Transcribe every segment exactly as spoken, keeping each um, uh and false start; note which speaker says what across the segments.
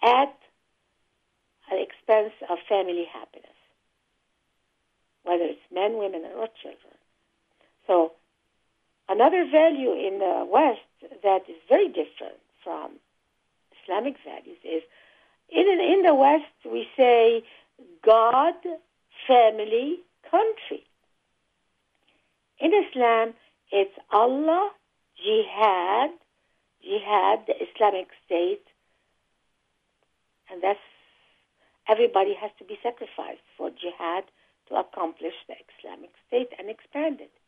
Speaker 1: at the expense of family happiness, whether it's men, women, or children. So another value in the West that is very different from Islamic values is, in, in the West, we say God, family, country. In Islam, it's Allah, jihad, jihad, the Islamic State, and that's, everybody has to be sacrificed for jihad to accomplish the Islamic State and expand it.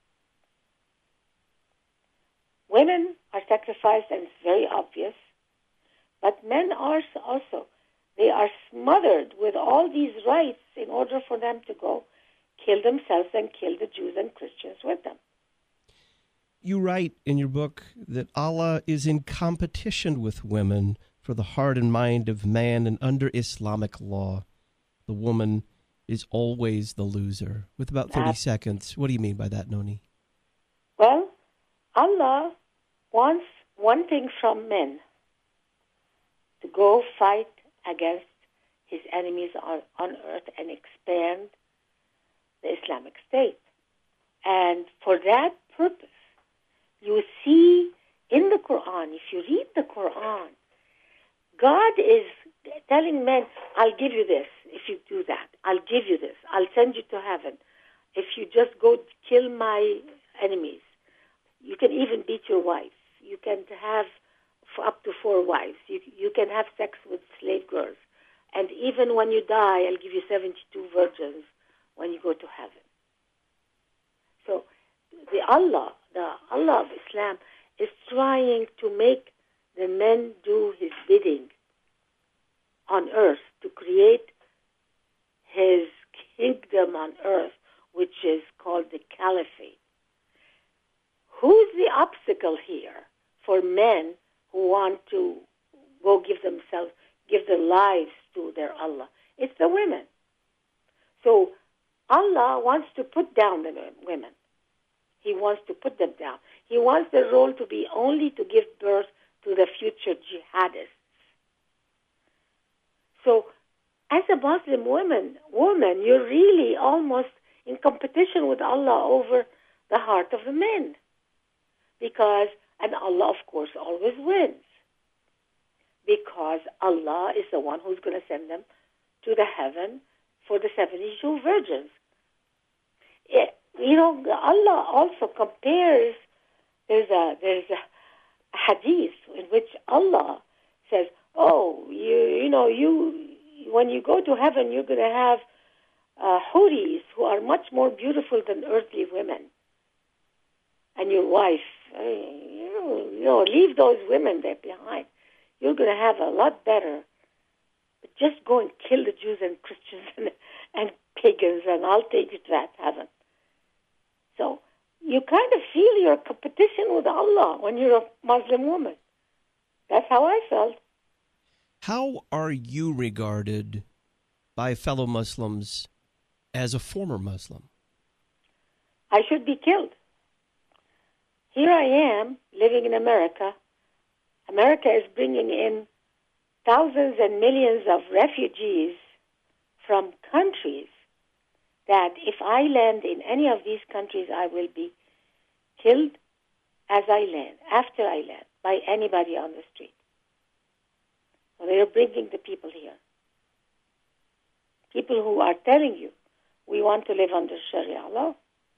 Speaker 1: Women are sacrificed, and it's very obvious, but men are also. They are smothered with all these rights in order for them to go kill themselves and kill the Jews and Christians with them.
Speaker 2: You write in your book that Allah is in competition with women for the heart and mind of man, and under Islamic law, the woman is always the loser. With about thirty uh, seconds, what do you mean by that, Noni?
Speaker 1: Well, Allah wants one thing from men: to go fight against his enemies on, on earth and expand the Islamic State. And for that purpose, you see in the Quran, if you read the Quran, God is telling men, I'll give you this if you do that. I'll give you this. I'll send you to heaven if you just go kill my enemies. You can even beat your wife. You can have up to four wives. You, you can have sex with slave girls. And even when you die, I'll give you seventy-two virgins when you go to heaven. So the Allah, the Allah of Islam, is trying to make the men do his bidding on earth, to create his kingdom on earth, which is called the Caliphate. Who's the obstacle here for men who want to go give themselves, give their lives to their Allah? It's the women. So Allah wants to put down the women. He wants to put them down. He wants the role to be only to give birth to the future jihadists. So as a Muslim woman, woman, you're really almost in competition with Allah over the heart of the men. Because, and Allah, of course, always wins. Because Allah is the one who's going to send them to the heaven for the seventy-two virgins. It, you know, Allah also compares, there's a, there's a hadith in which Allah says, oh, you, you know, you, when you go to heaven, you're going to have uh, huris who are much more beautiful than earthly women. And your wife, uh, you, know, you know, leave those women there behind. You're going to have a lot better. But just go and kill the Jews and Christians and, and pagans, and I'll take you to that heaven. So you kind of feel your competition with Allah when you're a Muslim woman. That's how I felt.
Speaker 2: How are you regarded by fellow Muslims as a former Muslim?
Speaker 1: I should be killed. Here I am, living in America. America is bringing in thousands and millions of refugees from countries that if I land in any of these countries, I will be killed as I land, after I land, by anybody on the street. So they are bringing the people here. People who are telling you, we want to live under Sharia law.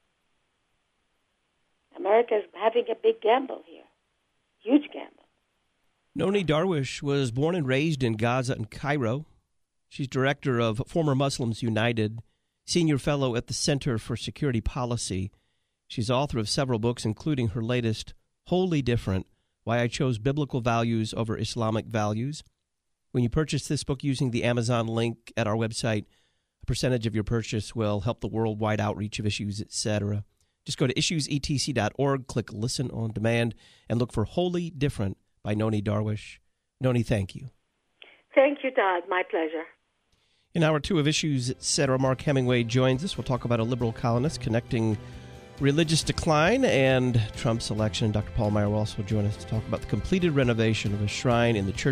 Speaker 1: America is having a big gamble here, huge gamble.
Speaker 2: Noni Darwish was born and raised in Gaza and Cairo. She's director of Former Muslims United, senior fellow at the Center for Security Policy. She's author of several books, including her latest, Wholly Different, Why I Chose Biblical Values Over Islamic Values. When you purchase this book using the Amazon link at our website, a percentage of your purchase will help the worldwide outreach of issues, et cetera. Just go to issues e t c dot org, click Listen on Demand, and look for Wholly Different by Noni Darwish. Noni, thank you.
Speaker 1: Thank you, Todd. My pleasure.
Speaker 2: In hour two of Issues, et cetera, Mark Hemingway joins us. We'll talk about a liberal columnist connecting religious decline and Trump's election. Doctor Paul Meier will also join us to talk about the completed renovation of a shrine in the Church